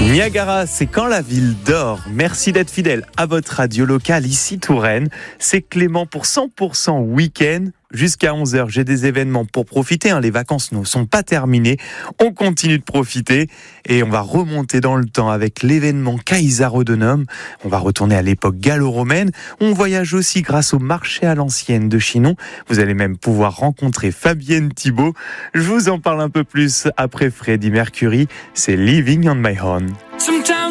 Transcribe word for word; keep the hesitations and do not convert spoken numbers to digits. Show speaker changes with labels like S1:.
S1: Niagara, c'est quand la ville dort. Merci d'être fidèle à votre radio locale, ici Touraine. C'est Clément pour cent pour cent week-end. Jusqu'à onze heures, j'ai des événements pour profiter. Hein. Les vacances ne sont pas terminées. On continue de profiter et on va remonter dans le temps avec l'événement Kaiseraudenum. On va retourner à l'époque gallo-romaine. On voyage aussi grâce au marché à l'ancienne de Chinon. Vous allez même pouvoir rencontrer Fabienne Thibault. Je vous en parle un peu plus après Freddie Mercury. C'est Living on My Own. Sometimes